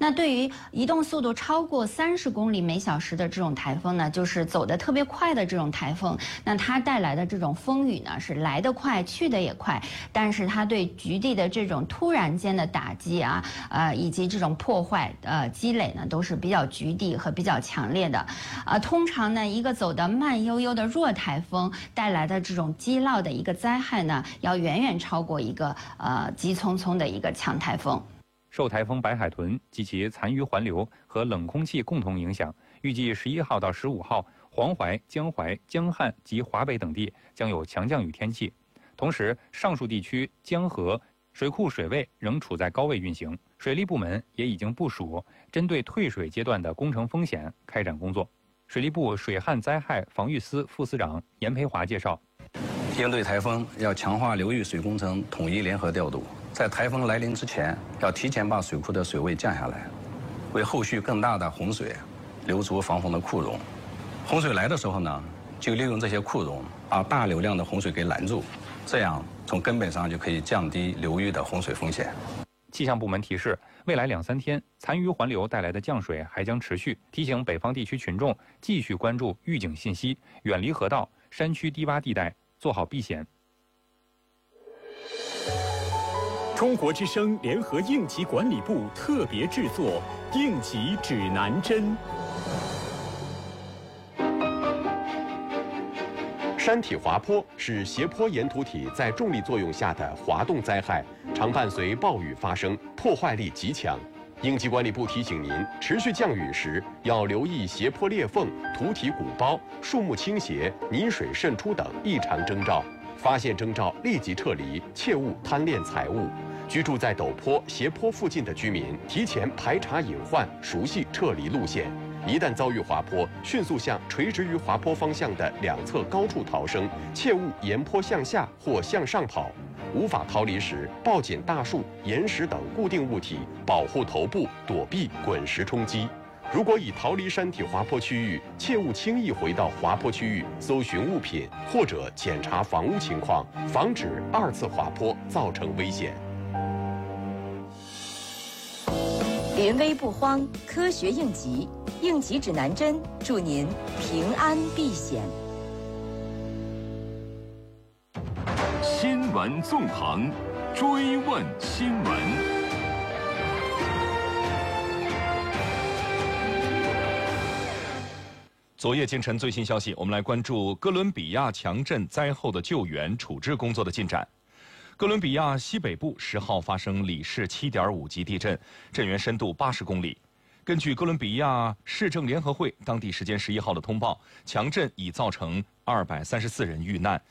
那对于移动速度超过30公里每小时的这种台风呢，就是走得特别快的这种台风，那它带来的这种风雨呢，是来得快，去得也快，但是它对局地的这种突然间的打击啊，以及这种破坏积累呢，都是比较局地和比较强烈的。通常呢，一个走得慢悠悠的弱台风带来的这种积涝的一个灾害呢，要远远超过一个急匆匆的一个强台风。 受台风白海豚及其残余环流和冷空气共同影响，预计11号到15号，黄淮、江淮、江汉及华北等地将有强降雨天气。同时，上述地区江河水库水位仍处在高位运行，水利部门也已经部署针对退水阶段的工程风险开展工作。水利部水旱灾害防御司副司长严培华介绍， 应对台风要强化流域水工程统一联合调度，在台风来临之前，要提前把水库的水位降下来，为后续更大的洪水留出防洪的库容。洪水来的时候呢，就利用这些库容把大流量的洪水给拦住，这样从根本上就可以降低流域的洪水风险。 气象部门提示，未来2、3天，残余环流带来的降水还将持续，提醒北方地区群众继续关注预警信息，远离河道、山区低洼地带，做好避险。 中国之声联合应急管理部特别制作《应急指南针》。 山体滑坡是斜坡岩土体在重力作用下的滑动灾害，常伴随暴雨发生，破坏力极强。应急管理部提醒您，持续降雨时要留意斜坡裂缝、土体鼓包、树木倾斜、泥水渗出等异常征兆，发现征兆立即撤离，切勿贪恋财物。居住在陡坡、斜坡附近的居民，提前排查隐患，熟悉撤离路线。一旦遭遇滑坡，迅速向垂直于滑坡方向的两侧高处逃生，切勿沿坡向下或向上跑。无法逃离时，抱紧大树、岩石等固定物体，保护头部，躲避滚石冲击。如果已逃离山体滑坡区域，切勿轻易回到滑坡区域搜寻物品或者检查房屋情况，防止2次滑坡造成危险。 临危不慌，科学应急，应急指南针，祝您平安避险。 新闻纵横，追问新闻。昨夜今晨最新消息，我们来关注哥伦比亚强震灾后的救援处置工作的进展。哥伦比亚西北部10号发生里氏7.5级地震，震源深度80公里。根据哥伦比亚市政联合会当地时间11号的通报，强震已造成234人遇难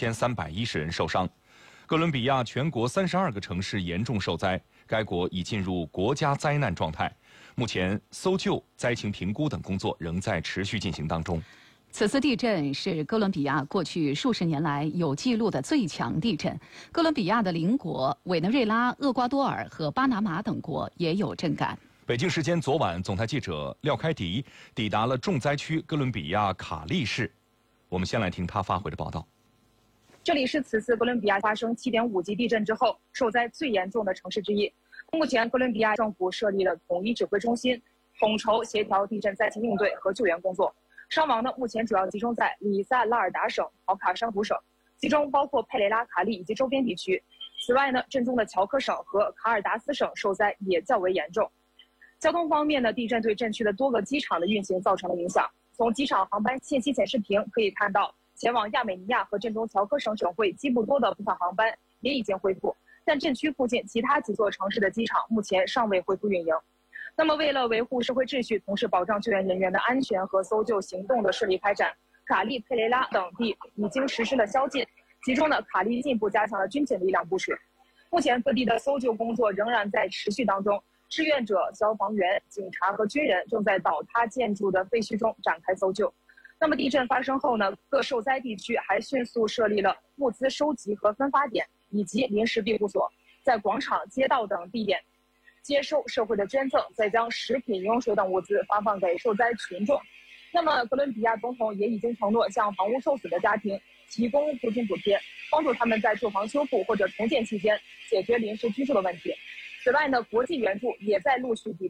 ，1310人受伤。哥伦比亚全国32个城市严重受灾，该国已进入国家灾难状态。目前搜救、灾情评估等工作仍在持续进行当中。 此次地震是哥伦比亚过去数十年来有记录的最强地震。哥伦比亚的邻国委内瑞拉、厄瓜多尔和巴拿马等国也有震感。 北京时间昨晚，总台记者廖开迪抵达了重灾区哥伦比亚卡利市。我们先来听他发回的报道。 这里是此次哥伦比亚发生7.5级地震之后受灾最严重的城市之一。目前，哥伦比亚政府设立了统一指挥中心，统筹协调地震灾情应对和救援工作。伤亡呢，目前主要集中在里萨拉尔达省、考卡山湖省，其中包括佩雷拉卡利以及周边地区。此外呢，震中的乔科省和卡尔达斯省受灾也较为严重。交通方面呢，地震对震区的多个机场的运行造成了影响。从机场航班信息显示屏可以看到，前往亚美尼亚和震中乔科省省会基布多的部分航班也已经恢复，但震区附近其他几座城市的机场目前尚未恢复运营。那么，为了维护社会秩序，同时保障救援人员的安全和搜救行动的顺利开展，卡利、佩雷拉等地已经实施了宵禁。其中呢，卡利进一步加强了军警力量部署。目前各地的搜救工作仍然在持续当中，志愿者、消防员、警察和军人正在倒塌建筑的废墟中展开搜救。那么地震发生后呢，各受灾地区还迅速设立了物资收集和分发点以及临时庇护所，在广场、街道等地点接受社会的捐赠，再将食品、饮用水等物资发放给受灾群众。那么，哥伦比亚总统也已经承诺向房屋受损的家庭提供租金补贴，帮助他们在住房修复或者重建期间解决临时居住的问题。此外呢，国际援助也在陆续抵